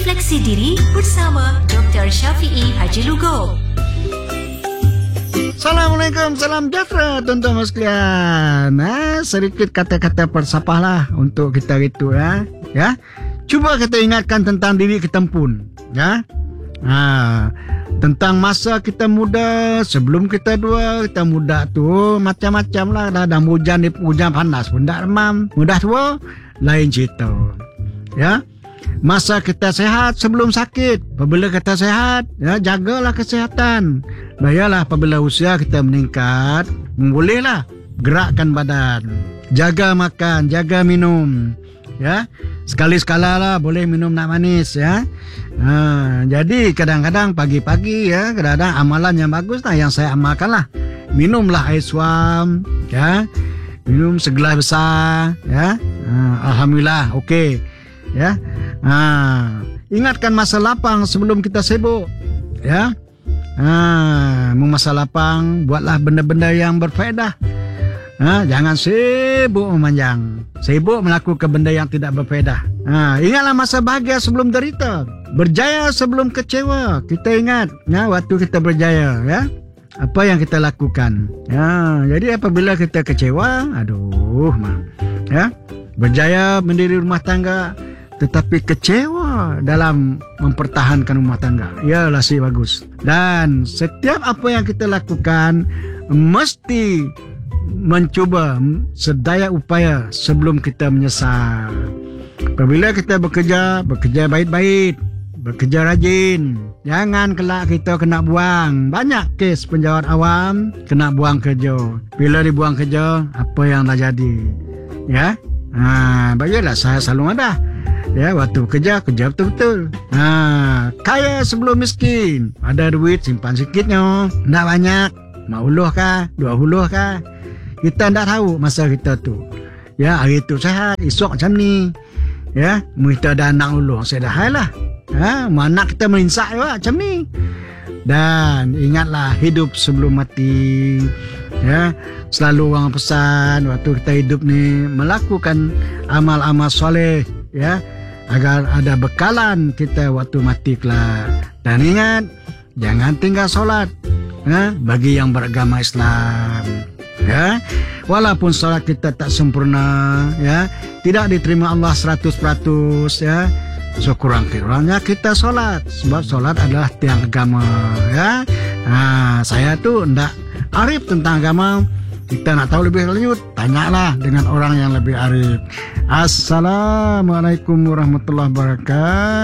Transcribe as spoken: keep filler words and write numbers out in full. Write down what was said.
Refleksi Diri bersama doktor Syafiee Haji Lugop. Assalamualaikum, salam sejahtera tuan-tuan sekalian. Ha, sedikit kata-kata persapah lah untuk kita itu ya. Ya. Cuba kita ingatkan tentang diri kita pun, ya. Ha, tentang masa kita muda, sebelum kita dua, kita muda tu macam-macam lah. Dah, dah hujan, hujan panas pun tak remam. Mudah tua, lain cerita. Ya. Masa kita sehat sebelum sakit. Apabila kita sehat, ya, jagalah kesihatan. Bayalah apabila usia kita meningkat, bolehlah gerakkan badan. Jaga makan, jaga minum. Ya, sekali-sekala lah boleh minum nak manis ya. Ha, jadi kadang-kadang pagi-pagi ya, kadang-kadang amalan yang bagus lah yang saya amalkan lah. Minumlah air suam, ya. Minum segelas besar, ya. Ha, Alhamdulillah, okey. Ya. Ha, ingatkan masa lapang sebelum kita sibuk, ya. Ha, masa lapang buatlah benda-benda yang berfaedah. Ha, jangan sibuk memanjang, sibuk melakukan benda yang tidak berfaedah. Ha, ingatlah masa bahagia sebelum derita, berjaya sebelum kecewa. Kita ingat, ya, waktu kita berjaya, ya, apa yang kita lakukan. Ya, jadi apabila kita kecewa, aduh, mah, ya, berjaya mendiri rumah tangga, tetapi kecewa dalam mempertahankan rumah tangga, ialah si bagus. Dan setiap apa yang kita lakukan mesti mencuba sedaya upaya sebelum kita menyesal. Apabila kita bekerja, bekerja baik-baik, bekerja rajin. Jangan kelak kita kena buang. Banyak kes penjawat awam kena buang kerja. Bila dibuang kerja, apa yang dah jadi? Ya, ha, bagilah saya selalu ada. Ya, waktu kerja, kerja betul-betul. Ha, kaya sebelum miskin. Ada duit, simpan sikitnya. Tak banyak. Mak uluh kah? Dua uluh kah? Kita tak tahu masa kita tu. Ya, hari tu sehat, esok macam ni. Ya, kita ada anak uluh, saya dah hal lah. Ha, anak kita melinsak juga macam ni. Dan ingatlah hidup sebelum mati. Ya, selalu orang pesan waktu kita hidup ni melakukan amal-amal soleh, ya, agar ada bekalan kita waktu mati kelak. Dan ingat, jangan tinggal solat, ya, bagi yang beragama Islam. Ya, walaupun solat kita tak sempurna, ya, tidak diterima Allah seratus peratus, ya, sekurang-kurangnya kita solat, sebab solat adalah tiang agama, ya. Ha, saya tu ndak arif tentang agama. Kita nak tahu lebih lanjut, tanyalah dengan orang yang lebih arif. Assalamualaikum warahmatullahi wabarakatuh.